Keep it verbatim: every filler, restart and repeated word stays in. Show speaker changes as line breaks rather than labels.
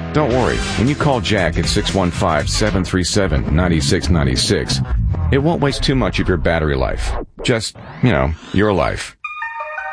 Don't worry, when you call Jack at six one five, seven three seven, nine six nine six, it won't waste too much of your battery life. Just, you know, your life.